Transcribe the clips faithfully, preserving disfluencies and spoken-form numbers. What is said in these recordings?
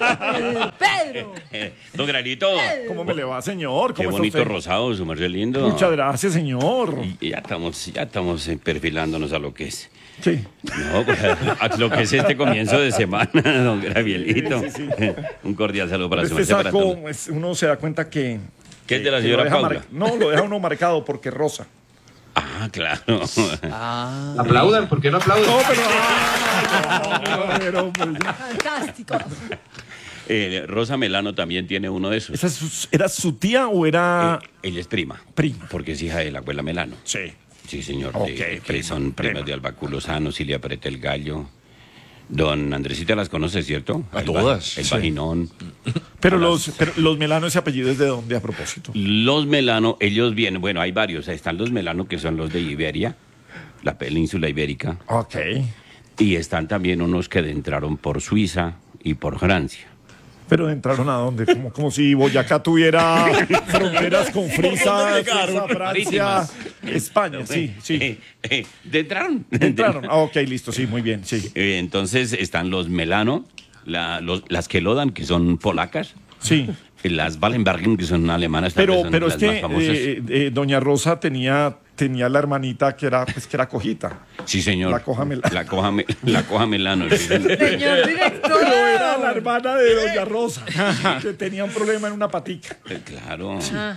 Pedro. Don Granito. ¿Cómo me le va, señor? Qué ¿Cómo bonito está usted? rosado, su merced lindo. Muchas gracias, señor. Y ya estamos, ya estamos eh, perfilándonos a lo que es. Sí. No, pues, a lo que es este comienzo de semana, don Gravielito. Sí, sí, Un cordial saludo para su Este merced. Para saco, todos. es- uno se da cuenta que... ¿Qué es de la que señora lo deja Paula? mar- No, lo deja uno marcado porque es rosa. Ah, claro. Aplaudan, ¿por qué no aplauden? No, pero... ah, pero, pues, ya. Fantástico. Eh, Rosa Melano también tiene uno de esos. ¿Esa es su- ¿Era su tía o era...? Eh, ella es prima. Prima. Porque es hija de la abuela Melano. Sí. Sí, señor. Ok, de- prima, que son primas prima. de Albacu Lozano, Cilia Preta el Gallo. Don Andresita las conoce, ¿cierto? A El va- todas, El sí. vaginón. Pero A los, las- pero los Melano, ese apellido es de dónde a propósito. Los Melano, ellos vienen, bueno, hay varios. Están los Melano, que son los de Iberia, la península ibérica. Ok. Y están también unos que entraron por Suiza y por Francia. Pero entraron a dónde? Como, como si Boyacá tuviera fronteras con Frisa, Suiza, Francia, España. Sí, sí. Eh, eh, de entraron. Entraron. Ah, ok, listo, sí, muy bien, sí. Eh, Entonces están los Melano, la- los- las Kelodan, que son polacas, Sí. y las Wallenbergen, que son alemanas, tal vez Pero, son pero es las que más famosas. eh, eh, doña Rosa tenía, tenía la hermanita que era, pues, que era cojita. Sí, señor. la coja Melano. La coja, me- la coja Melano. sí, señor. Señor director. Pero era la hermana de doña Rosa, que tenía un problema en una patica. Eh, Claro. Ah.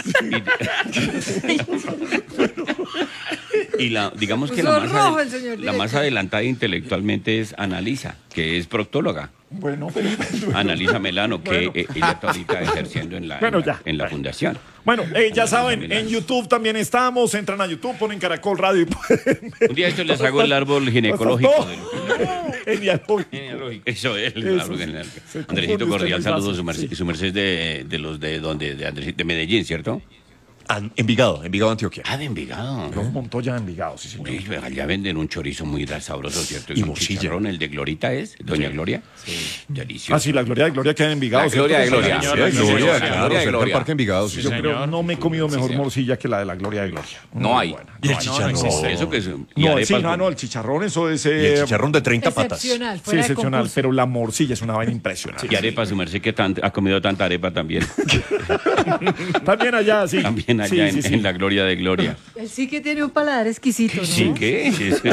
Y la, digamos que Puso la más, rojo adel- el señor la más director. adelantada intelectualmente es Analisa, que es proctóloga. Bueno, Analisa Melano, que Bueno. eh, ella está ahorita ejerciendo en la, Bueno, en la, ya. en la fundación. Bueno, eh, ya Analisa saben, Melano. en YouTube también estamos. Entran a YouTube, ponen Caracol Radio y pueden ver. Un día esto les hago el árbol ginecológico. Todo. del- Genealógico. Genealógico. Eso es el Eso árbol sí. genealógico. Se Andresito, confunde usted cordial muy saludos. fácil, Su merced, sí. su merced es de, de los de donde, de, Andresito- de Medellín, ¿cierto? An- Envigado, Envigado, Antioquia. Ah, de Envigado. Los Montoya en Envigado, sí, señor. Uy, allá venden un chorizo muy sabroso, ¿cierto? Y con morcilla. chicharrón, el de Glorita es, Doña Gloria. Sí. Delicioso. Ah, sí, la Gloria de Gloria queda en Envigado. La ¿cierto? Gloria de Sí, Gloria. señor. Sí, Sí, Gloria, señor, claro, Gloria de cerca del Gloria. Parque Envigado. Sí, Yo señor. creo no me he comido mejor morcilla que la de la Gloria de Gloria. No Muy hay. buena. Y el No, chicharrón. existe eso que es. y No, sí, arepas no, con- no, el chicharrón, eso es. Y eh, el chicharrón de treinta patas. Excepcional, Sí, fuera de excepcional, concurso. pero la morcilla es una vaina impresionante. Y arepa, su merced que tan- ha comido tanta arepa también. También allá, sí. También allá Sí, en, sí, sí. en la Gloria de Gloria. Él sí que tiene un paladar exquisito, ¿no? Sí, ¿qué?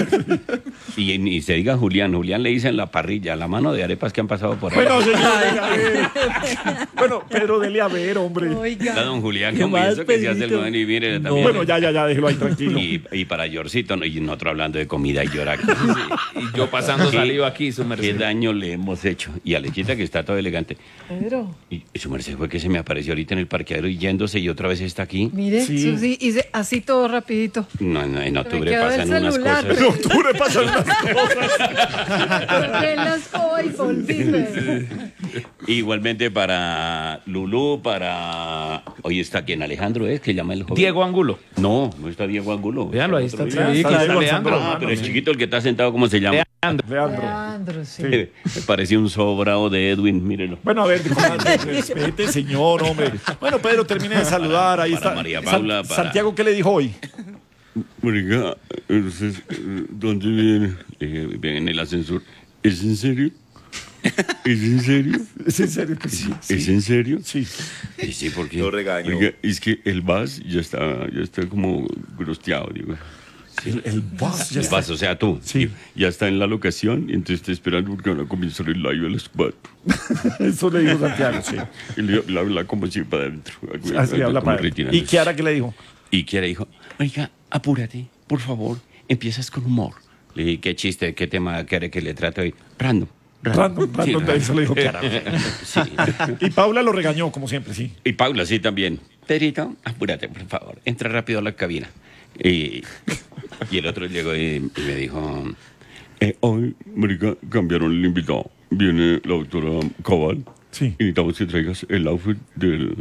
Y, y se diga Julián. Julián le dicen la parrilla, la mano de arepas que han pasado por ahí. Bueno, señor, dele a ver. Bueno, Pedro, dele a ver, hombre. Está Oiga. don Julián, ¿Qué como más, eso que se hace el Pedrito? bueno y mire No. también. Bueno, ya, ya, ya, déjelo ahí tranquilo. Y, y para Yorcito, ¿no? Y nosotros hablando de comida y llorar. Y yo pasando ¿Qué- saliva aquí, su ¿Qué merced. daño le hemos hecho? Y a Lechita, que está todo elegante. Pedro, Y, y su merced fue que se me apareció ahorita en el parqueadero y yéndose y otra vez está aquí. mire, Sí. sí. sí, y se- así todo rapidito. No, no, en octubre quedó el pasan unas celular, cosas. En octubre pasan unas cosas. Porque él las coja y volví, Pedro. Igualmente para Lulú, para... Hoy está quien Alejandro es, que llama el joven. Diego Angulo. No, no está Diego Angulo. Véanlo, ahí está otro atrás. día. Está Aquí está Diego Leandro. Alzando la Ah, mano, pero el sí. chiquito, el que está sentado, ¿cómo se llama? Leandro. Leandro, sí. Me parecía un sobrado de Edwin, mírenlo. Bueno, a ver, comandante, respete, señor, hombre. Bueno, Pedro, termine de saludar. Ahí Para está. María San- Paula, para- Santiago, ¿qué le dijo hoy? Marica, entonces, ¿dónde viene? Dije, viene en el ascensor. ¿Es en serio? ¿Es en serio? ¿Es en serio que sí? ¿Es Sí. en serio? Sí. Sí, sí, porque... Lo regañó. Oiga, es que el vas ya está, ya está como grosteado, digo. El, el boss ya El está. vas, o sea, tú. Sí. Ya está en la locación y entonces está esperando porque van a comenzar el live a las cuatro. Eso le dijo Santiago, sí. Y le, le habla como si para adentro. Así habla como para él. retirándose. ¿Y Kiara qué le dijo? Y Kiara dijo, oiga, apúrate, por favor, empiezas con humor. Le dije, ¿qué chiste, qué tema quiere que le trate hoy? Random. Random, random, Sí, eso le dijo Kiara. Sí. Y Paula lo regañó, como siempre, sí. Y Paula, sí, también. Pedrito, apúrate, por favor, entra rápido a la cabina. Y, y el otro llegó y, y me dijo, eh, hoy, marica, cambiaron el invitado. Viene la doctora Cabal. Sí. Y necesitamos que traigas el outfit del,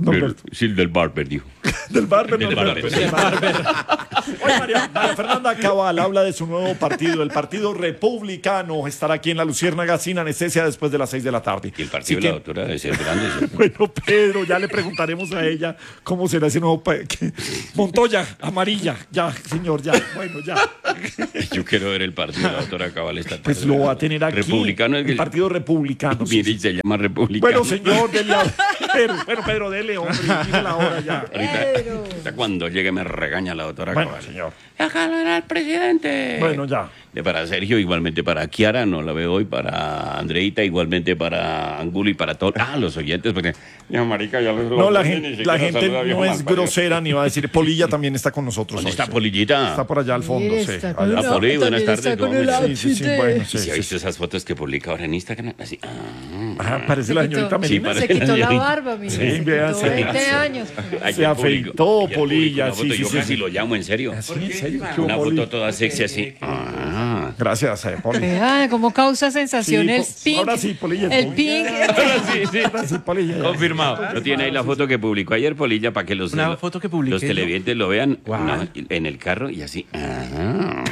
Norberto. Sí, del barber, dijo. Del barber, Del Norberto. barber. Del barber. Oye, María, María Fernanda Cabal habla de su nuevo partido, el Partido Republicano. Estará aquí en La Luciérnaga sin anestesia después de las seis de la tarde. Y el partido Así de la que, doctora debe ser grande. ¿Sí? bueno, Pedro, ya le preguntaremos a ella cómo será ese nuevo... pa- que- Montoya, amarilla. Ya, señor, ya. Bueno, ya. Yo quiero ver el partido de la doctora Cabal esta tarde. Pues lo va a tener aquí. Republicano es El que... Partido Republicano. sí, Mire, sí. y se llama Republicano. Bueno, señor, dele a... Pedro, bueno, Pedro, dele, hombre. Dile la hora ya. Ahorita, Pedro. ahorita cuando llegue me regaña la doctora Bueno, Cabal. señor. Déjalo era el presidente. Bueno, ya. De para Sergio, igualmente para Kiara, no la veo hoy, para Andreita, igualmente para Angulo y para todos. Ah, los oyentes, porque. Viejo marica, ya los No, la ni gente, siquiera la gente saluda, viejo no es malparido. grosera ni va a decir. Polilla también está con nosotros. ¿Dónde hoy, está sí. Polillita? Está por allá al fondo, Mire, sí. está con Allá. una- Ah, Poli, buenas también está tardes, con el ¿cómo Sí, sí, sí, outfit bueno, de- sí, ¿Y si ha sí, visto sí. esas fotos que publica ahora en Instagram? Así. Ah. Ajá, parece Se la quitó- señorita Sí, Melina. parece Se quitó la señorita. barba, mire. Sí, se quitó vea, se- veinte se- años. Ayer Se afeitó, publicó- ayer Polilla, publicó una sí, foto, sí, Yo sí, casi sí. lo llamo en serio. ¿Sí? ¿En serio? ¿Qué Una hubo, Poli? foto toda sexy así. Ah. Gracias, eh, Poli. Vea cómo causa sensación Sí, el po- pink. ahora sí, Polilla, El muy pink. Sí, sí. Ahora sí, Polilla, ya. Confirmado. ¿No tiene ahí la foto que publicó ayer Polilla para que los, Una los- foto que publiqué los yo. televidentes lo vean ¿Cuál? no, en el carro y así? Ah.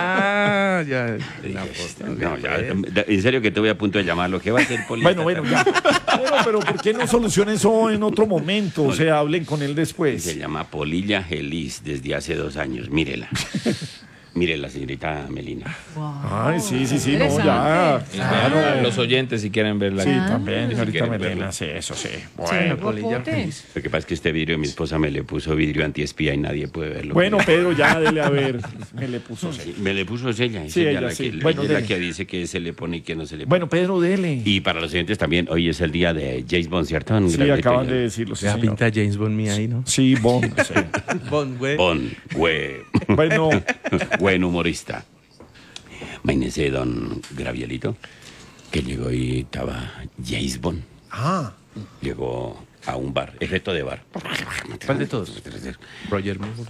Ah, ya. No, ya, en serio que te voy a punto de llamarlo. ¿Qué va a hacer Polilla? Bueno, bueno, ya. Bueno, pero ¿por qué no solucionen eso en otro momento? O sea, hablen con él Se después. llama Polilla Gelis desde hace dos años. Mírela. Mírela, señorita Melina. Ay, sí, sí, sí, no, Interesante. ya. Claro. Los oyentes, si quieren verla. Sí, Ah. también, Si señorita quieren Melena, verlo. sí, eso sí. Sí, Bueno, guapote. Lo que pasa es que este vidrio mi esposa me le puso vidrio antiespía y nadie puede verlo. bueno, Pedro, ya dele a ver. Me le puso. Sí, me le puso ella. Es Sí, ella ella la sí. que, Bueno, ella es la dele. que dice que se le pone y que no se le pone. Bueno, Pedro, dele. Y para los oyentes también, hoy es el día de James Bond, ¿cierto? Un Sí, gran acaban pequeño. de decirlo, sí, La señor. pinta James Bond mía ahí, ¿no? Sí, Bond, sí. Bond, güey. Bond, güey. Bueno, Buen humorista. Imagínese, don Gravielito, que llegó y estaba James Bond. ah, Llegó a un bar, efecto de bar. ¿Cuál de todos? Roger Moore.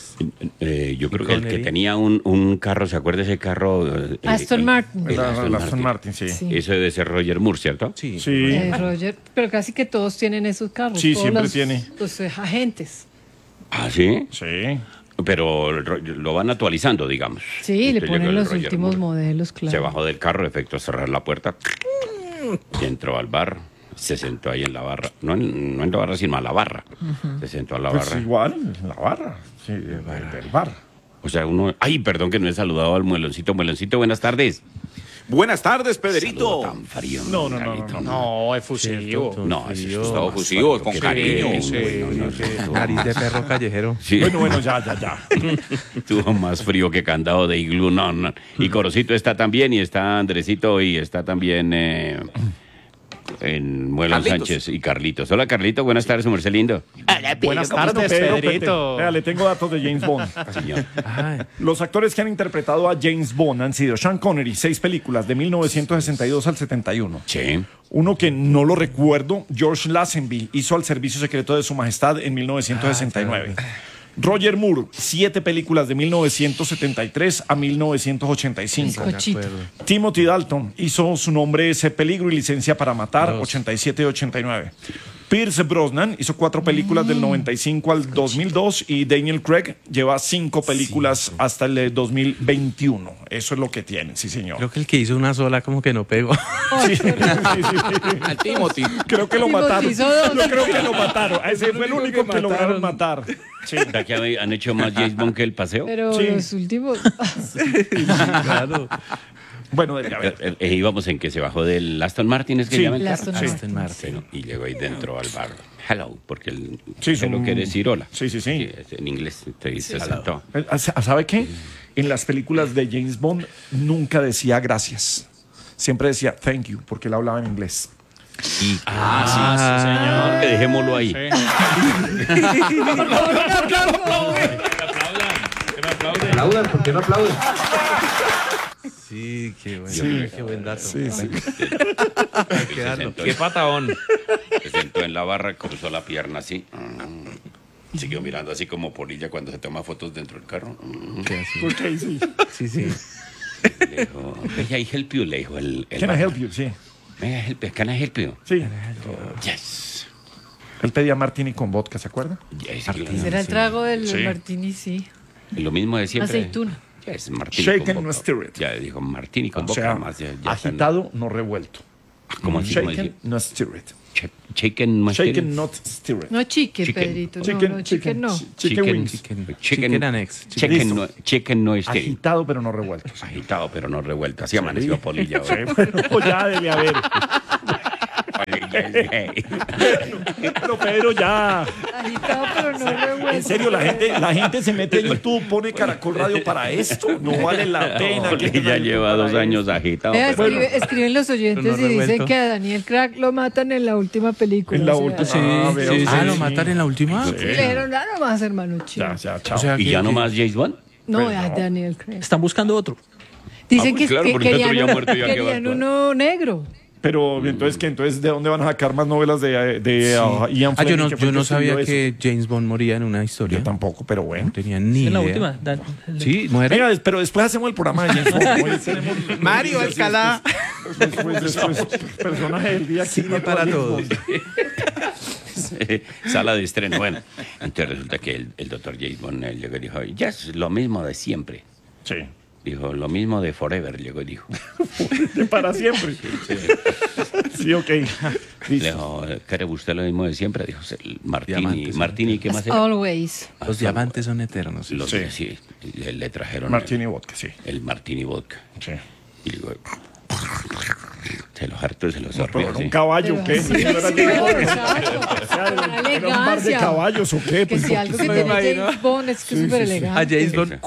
Eh, yo creo que el que Connery. tenía un, un carro, ¿se acuerda ese carro? Eh, Aston el- Martin. el la, Aston la Aston Martin. Martin, sí. Sí. Eso debe ser Roger Moore, ¿cierto? Sí. Sí. Eh, Roger, pero casi que todos tienen esos carros. Sí, todos siempre los- tiene. Los eh, agentes. Ah, sí. Sí. Pero el ro- lo van actualizando, digamos. Sí, le Este llegó ponen el los Roger últimos Moore. modelos, claro. Se bajó del carro, efecto cerrar la puerta. Y entró al bar. Se sentó ahí en la barra. No en, no en la barra, sino a la barra. Se sentó a la Pues barra. igual, la barra. Sí, del, del bar. O sea, uno. Ay, perdón que no he saludado al mueloncito. Mueloncito, buenas tardes. Buenas tardes, Saludo Pedrito. tan frío. No, no, no, Carlito. no, No, es fusivo. No, eso es Todo todo fusivo, con Qué cariño. bien, Sí, bueno, no, Sí, no, nariz de perro callejero. Sí. Bueno, bueno, ya, ya, ya. Tuvo más frío que candado de iglú. No, no. Y Corocito está también, y está Andresito, y está también eh, en Muelón Carlitos. Sánchez y Carlitos. Hola, Carlito, buenas tardes, su merced lindo. Buenas Bueno, tardes, Pedro, Pedrito. Pepe, vea, le tengo datos de James Bond. Señor. Ay, Los actores que han interpretado a James Bond han sido Sean Connery, seis películas, de mil novecientos sesenta y dos al setenta y uno. Sí. Uno que no lo recuerdo, George Lazenby, hizo Al Servicio Secreto de Su Majestad en mil novecientos sesenta y nueve. Roger Moore, siete películas de mil novecientos setenta y tres a mil novecientos ochenta y cinco. de Cochito. acuerdo. Timothy Dalton hizo Su nombre es Peligro y Licencia para Matar, Dos. ochenta y siete y ochenta y nueve. Pierce Brosnan hizo cuatro películas del noventa y cinco al dos mil dos y Daniel Craig lleva cinco películas hasta el eh, dos mil veintiuno. Eso es lo que tiene, sí señor. Creo que el que hizo una sola como que no pegó. Sí, sí, sí. A Timothy. Creo que lo Timothy mataron. hizo dos. Yo creo que lo mataron. Ese fue el único único que que lograron mataron. matar. Sí. ¿Será que han hecho más James Bond que el paseo? Pero Sí. los últimos. Claro. Bueno, debe haber. Eh, eh, íbamos en que se bajó del Aston Martin, es que Sí. llama el El carro? Aston Sí. Martin. Martin. Y llegó ahí dentro al bar. Hello, porque el Sí, sé lo son- que decir hola. Sí, sí, sí. es en inglés te dice sentó. Eh, ¿Sabe qué? En las películas de James Bond nunca decía gracias. Siempre decía thank you, porque él hablaba en inglés. Ah, que dejémoslo ahí. Aplaudan, ¿por qué no aplauden? Sí, qué bueno. Qué buen dato. Sí, sí. Hay que Se darlo. sentó, Qué pataón. se sentó en la barra, cruzó la pierna así. mm, Siguió mirando así como Polilla cuando se toma fotos dentro del carro. mm, Sí, así. Ok, sí. Sí, sí. Le dijo, "May I help you?", le dijo el, el Can I barman. help you? Sí. May I help you? Can I help you? Sí. Yes. Él pedía martini con vodka, ¿se acuerda? Ya es Ese era el trago del Sí. martini, sí. lo mismo de siempre. Aceituna. Ya es martini Shaken, con no vodka. stirred. Ya dijo martini con O vodka. sea, Más, ya, ya agitado, no revuelto. están- ¿Cómo así? ¿Cómo Shaken, decir? no stirred. Ch- Shaken, no Shaken, stirred. not stirred. No chicken, Chicken. Pedrito. No, Chicken, no, chicken, chicken no. chi- chicken wings. Chicken, Chicken- chicken annex. Chicken Listo. no, chicken no es estéril. Agitado, pero no revuelto. Agitado, pero no revuelto. Así amaneció Polilla hoy. Sí, bueno, ya debe haber. Polilla es gay. Pero Pedro, ya. Agitado, pero no revuelto. En serio, la gente, la gente se mete en YouTube, pone Caracol Radio para esto. No vale la pena. que Polilla tenga lleva YouTube dos para años esto. agitado. Vea, pero- escribe- escriben los oyentes Pero no y dicen revuelto. que a Daniel Crack lo matan en la última película. En la o sea, última. Sí, Ah, sí, veo, sí. sí, Ah, ¿lo sí. matan en la última? Sí, le dijeron, "Ah, no más, hermano chido". Ya, ya, chao. O sea, ¿Y que- ya no que- más James Bond? No, a Daniel Craig. Están buscando otro. Dicen Ah, pues que, claro, que porque el otro querían, ya muerto, ya que va a querían actuar. uno negro. Pero entonces, ¿qué? Entonces, ¿de dónde van a sacar más novelas de, de uh, Ian Ah, yo Fleming, no, que fue yo el no que escribió sabía eso? que James Bond moría en una historia. Yo tampoco, pero bueno. No tenía ni En la idea. última. Dan- Sí, muere. Venga, des- pero después hacemos el programa de James Bond. Hoy tenemos- Mario Alcalá. Después, después, personaje del día. Cine para todos. Sala de estreno. Bueno, entonces resulta que el, el doctor James Bond él llegó y dijo, ya es lo mismo de siempre. Sí. Dijo, lo mismo de Forever, llegó y dijo. De para siempre. Sí, ok. Le Listo. dijo, ¿quiere usted lo mismo de siempre? Dijo, "El Martini, Diamantes. Martini, ¿qué más As era? always. Los diamantes son eternos. Los- Sí. sí, le, le trajeron Martini Vodka, sí. el, el Martini Vodka. Sí. Y digo, se los hartó y se los Pero sorbió. era sí. un caballo, ¿qué? Sí, ¿No era sí, James Bond? exacto. O sea, Con era- era un bar de elegancia. caballos, ¿o qué? Que Pues, si ¿por algo qué que se- tiene imagino. James Bond es que es súper A elegante. James Bond.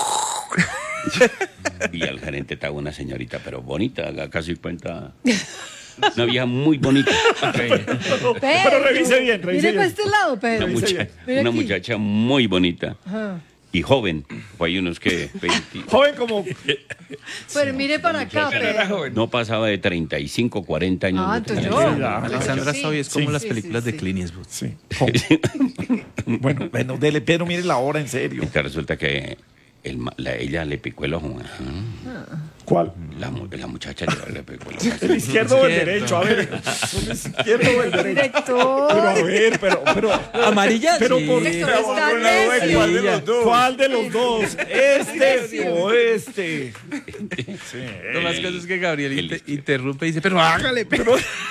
Y al gerente estaba una señorita, pero bonita, haga casi cuenta. Una vieja muy bonita. Pero revise bien, revise Mire para bien. este lado, Una, Pedro. mucha- Mira una aquí. muchacha muy bonita Ajá. y joven. Fue hay unos que veinte, Joven como... Pero mire para acá, Pedro. no pasaba de treinta y cinco, cuarenta años. Ah, de entonces tener. yo. edad. Alexandra Sí. Soy es como Sí. las Sí, películas sí, de sí. Clint Eastwood. Sí. joven. Bueno, bueno, dele, Pedro, mire la hora, en serio. Entonces resulta que el ma- la- ella le picó el ojo. Ajá. ¿Cuál? La, mu- la muchacha le, le picó el ojo. ¿El izquierdo o el derecho? A ver, ¿el izquierdo o el derecho? Director. Pero a ver, pero, pero... Amarilla. Pero sí. por Director, está necio. ¿Cuál de los dos? ¿Cuál de los dos? ¿Este Necio. o este? Lo más caso es que Gabriel el inter- izquierdo. interrumpe y dice, pero hágale, pero...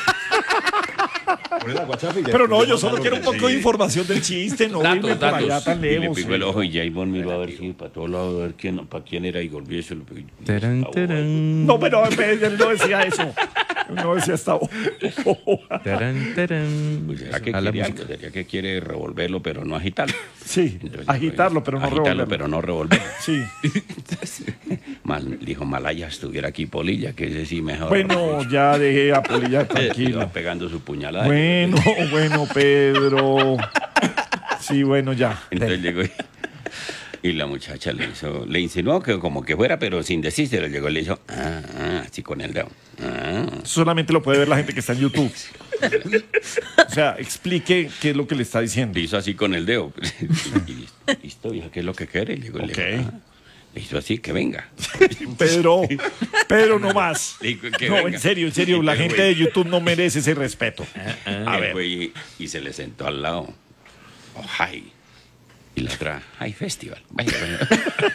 Pero no, yo solo quiero un poco de información del chiste, no Datos, irme por datos. allá tan Y le lejos. picó el ojo y James Bond miró a ver si para todos lados, a ver quién, para quién era y volvió y se lo pegó. Tarán, tarán. No, pero él no decía eso. No decía esta Tarán, tarán. Pues será que A la quiere música. algo, sería que quiere revolverlo, pero no agitarlo. Sí, Entonces, agitarlo, pues, pero no agitarlo, revolverlo. pero no revolverlo. Sí. Mal, dijo Malaya, estuviera aquí Polilla, que ese sí mejor. Bueno, ya dejé a Polilla Iba tranquilo. pegando su puñalada. Bueno, bueno, Pedro. Sí, bueno, ya. Entonces llegó y, y la muchacha le hizo, le insinuó que como que fuera, pero sin decírselo. Llegó y le hizo, ah, ah, así con el dedo. Ah. Solamente lo puede ver la gente que está en YouTube. O sea, explique qué es lo que le está diciendo. Le hizo así con el dedo. Y, listo, hija, ¿qué es lo que quiere? Y llegó y le Ok. dijo, ah. Le hizo así, que venga. Pedro, Pedro, no más. Le dijo que No, venga. en serio, en serio, Y la el gente güey- de YouTube no merece ese respeto. A el ver. güey y se le sentó al lado. Oh, hi. Y la otra, hi festival. Vaya, vaya.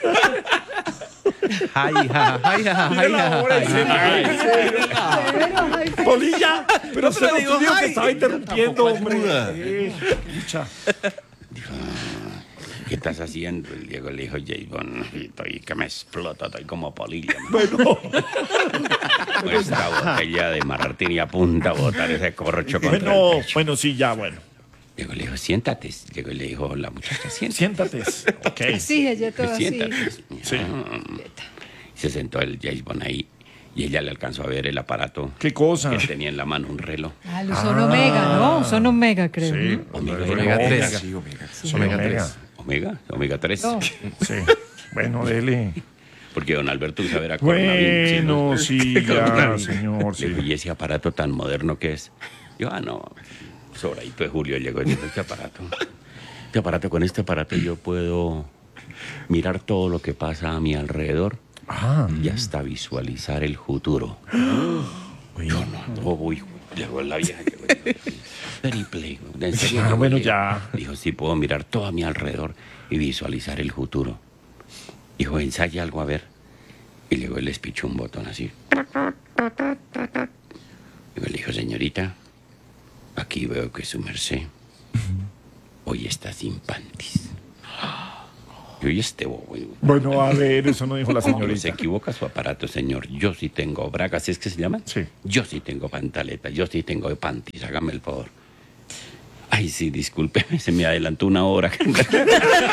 Ay, ja, ay, ja, Mire ay, la ja, hora, ay, en serio. ja. Pedro, ay, Pedro. Polilla, pero usted no digo, dijo que ay. estaba interrumpiendo, hombre. Eh, pucha. ¿Qué estás haciendo? El Diego le dijo, James Bond, estoy que me explota, estoy como polilla. man. Bueno, Con esta botella de martini a punta a botar ese corcho contra bueno, el pecho. bueno, sí, ya, bueno. Diego le dijo, siéntate. Diego le dijo, la muchacha, siéntate. Siéntate. Ok. Sí, ella toda así. Siéntate. Sí. Ah. Se sentó el James Bond ahí y ella le alcanzó a ver el aparato ¿Qué cosa? que tenía en la mano, un reloj. Ah, los son omega, ¿no? Son omega, creo. Sí, ¿no? Omega, Omega tres. Sí, Omega omega. tres. Omega, omega tres. No. Sí. Bueno, dele. Porque don Alberto usa ver a coronavirus. ¿sí, no? Bueno, sí, ya, señor, Le dijo, sí. ¿y ese aparato tan moderno que es? Yo, ah, no, sobradito de Julio llegó y dijo, este aparato, este aparato, con este aparato yo puedo mirar todo lo que pasa a mi alrededor Ah, y hasta visualizar el futuro. Yo no, no voy, Llegó la vieja que bueno, triple. ¿En serio? Ah, Yo bueno, llegué. ya. Dijo, sí, puedo mirar todo a mi alrededor y visualizar el futuro. Dijo, ensaya algo a ver. Y luego él les pichó un botón así. Y le dijo, señorita, aquí veo que su merced hoy está sin panties. Y hoy este bobo. Bueno, a ver, eso no dijo la Se señorita. equivoca su aparato, señor. Yo sí tengo bragas, ¿es que se llaman? Sí. Yo sí tengo pantaleta, yo sí tengo panties, hágame el favor. Ay, sí, discúlpeme, se me adelantó una hora.